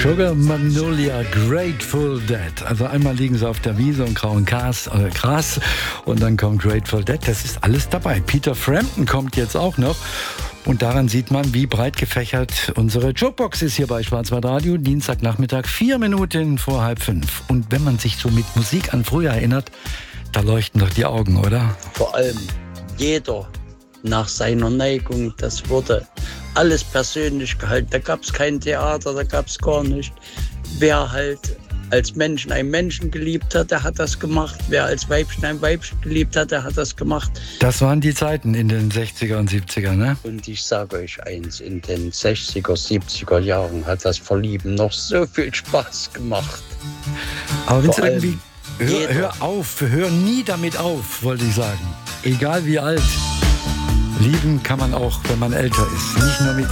Sugar Magnolia, Grateful Dead. Also einmal liegen sie auf der Wiese und grauen Gras und dann kommt Grateful Dead. Das ist alles dabei. Peter Frampton kommt jetzt auch noch. Und daran sieht man, wie breit gefächert unsere Jukebox ist hier bei Schwarzwald Radio. Dienstagnachmittag, 4 Minuten vor 4:30. Und wenn man sich so mit Musik an früher erinnert, da leuchten doch die Augen, oder? Vor allem jeder nach seiner Neigung. Das wurde alles persönlich gehalten. Da gab es kein Theater, da gab es gar nicht. Wer halt als Menschen einen Menschen geliebt hat, der hat das gemacht. Wer als Weibchen ein Weibchen geliebt hat, der hat das gemacht. Das waren die Zeiten in den 60er und 70er, ne? Und ich sage euch eins, in den 60er, 70er Jahren hat das Verlieben noch so viel Spaß gemacht. Aber wenn es irgendwie... Hör nie damit auf, wollte ich sagen. Egal wie alt. Lieben kann man auch, wenn man älter ist. Nicht nur mit